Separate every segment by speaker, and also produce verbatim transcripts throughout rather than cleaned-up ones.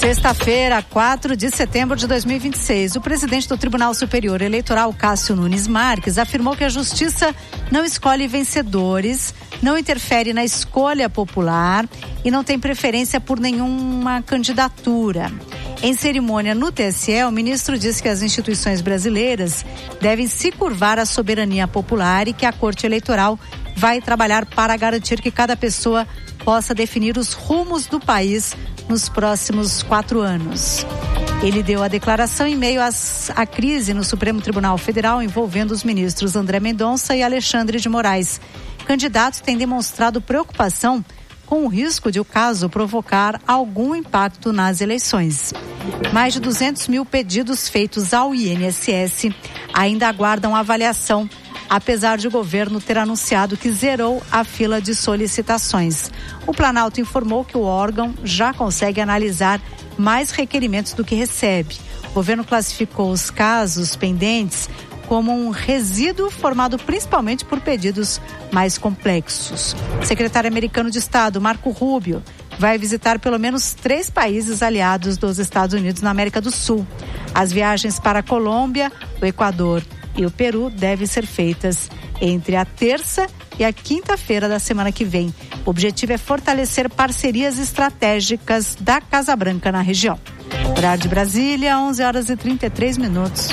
Speaker 1: Sexta-feira, quatro de setembro de dois mil e vinte e seis, o presidente do Tribunal Superior Eleitoral, Cássio Nunes Marques, afirmou que a Justiça não escolhe vencedores, não interfere na escolha popular e não tem preferência por nenhuma candidatura. Em cerimônia no T S E, o ministro disse que as instituições brasileiras devem se curvar à soberania popular e que a Corte Eleitoral vai trabalhar para garantir que cada pessoa possa definir os rumos do país nos próximos quatro anos. Ele deu a declaração em meio às, à crise no Supremo Tribunal Federal envolvendo os ministros André Mendonça e Alexandre de Moraes. Candidatos têm demonstrado preocupação com o risco de o caso provocar algum impacto nas eleições. Mais de duzentos mil pedidos feitos ao I N S S ainda aguardam avaliação, apesar de o governo ter anunciado que zerou a fila de solicitações. O Planalto informou que o órgão já consegue analisar mais requerimentos do que recebe. O governo classificou os casos pendentes como um resíduo formado principalmente por pedidos mais complexos. O secretário americano de Estado, Marco Rubio, vai visitar pelo menos três países aliados dos Estados Unidos na América do Sul. As viagens para a Colômbia, o Equador e o Peru devem ser feitas entre a terça e a quinta-feira da semana que vem. O objetivo é fortalecer parcerias estratégicas da Casa Branca na região. Horário de Brasília, onze horas e trinta e três minutos.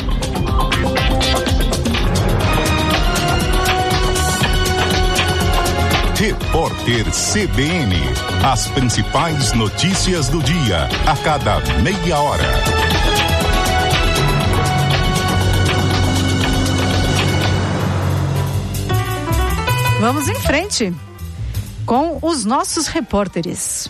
Speaker 2: Repórter C B N. As principais notícias do dia, a cada meia hora.
Speaker 1: Vamos em frente com os nossos repórteres.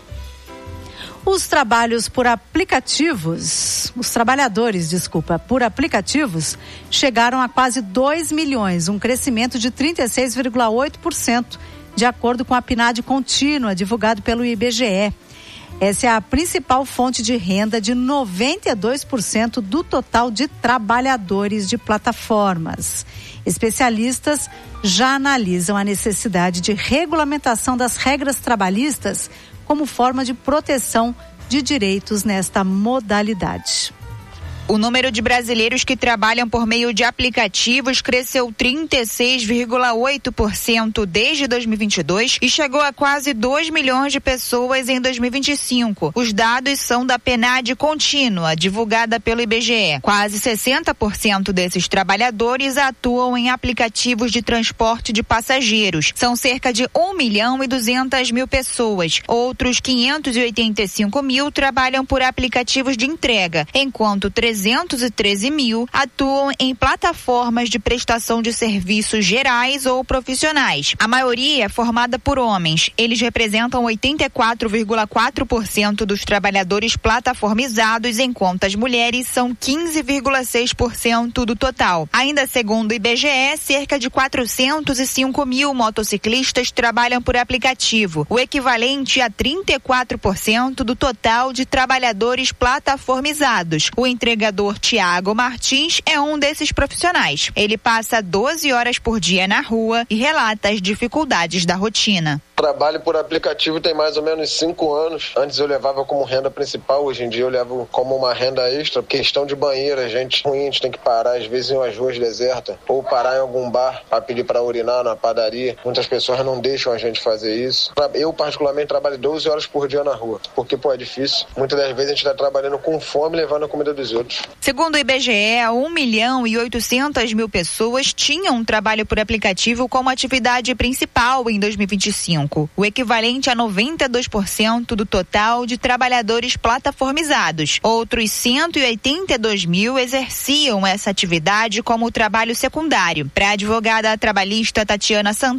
Speaker 1: Os trabalhos por aplicativos, os trabalhadores, desculpa, por aplicativos, chegaram a quase dois milhões, um crescimento de trinta e seis vírgula oito por cento, de acordo com a P N A D contínua, divulgado pelo I B G E. Essa é a principal fonte de renda de noventa e dois por cento do total de trabalhadores de plataformas. Especialistas já analisam a necessidade de regulamentação das regras trabalhistas como forma de proteção de direitos nesta modalidade.
Speaker 3: O número de brasileiros que trabalham por meio de aplicativos cresceu trinta e seis vírgula oito por cento desde dois mil e vinte e dois e chegou a quase dois milhões de pessoas em dois mil e vinte e cinco. Os dados são da P N A D contínua, divulgada pelo I B G E. Quase sessenta por cento desses trabalhadores atuam em aplicativos de transporte de passageiros. São cerca de um milhão e duzentas mil pessoas. Outros quinhentos e oitenta e cinco mil trabalham por aplicativos de entrega, enquanto trezentos e treze mil atuam em plataformas de prestação de serviços gerais ou profissionais. A maioria é formada por homens. Eles representam oitenta e quatro vírgula quatro por cento dos trabalhadores plataformizados, enquanto as mulheres são quinze vírgula seis por cento do total. Ainda segundo o I B G E, cerca de quatrocentos e cinco mil motociclistas trabalham por aplicativo, o equivalente a trinta e quatro por cento do total de trabalhadores plataformizados. O entregador Tiago Martins é um desses profissionais. Ele passa doze horas por dia na rua e relata as dificuldades da rotina.
Speaker 4: Trabalho por aplicativo tem mais ou menos cinco anos. Antes eu levava como renda principal, hoje em dia eu levo como uma renda extra. Questão de banheiro, a gente ruim, a gente tem que parar às vezes em umas ruas desertas ou parar em algum bar para pedir para urinar na padaria. Muitas pessoas não deixam a gente fazer isso. Eu particularmente trabalho doze horas por dia na rua, porque pô, é difícil. Muitas das vezes a gente está trabalhando com fome levando a comida dos outros.
Speaker 3: Segundo o I B G E, um milhão e oitocentas mil pessoas tinham um trabalho por aplicativo como atividade principal em dois mil e vinte e cinco. O equivalente a noventa e dois por cento do total de trabalhadores plataformizados. Outros cento e oitenta e dois mil exerciam essa atividade como trabalho secundário. Para a advogada trabalhista Tatiana Santana,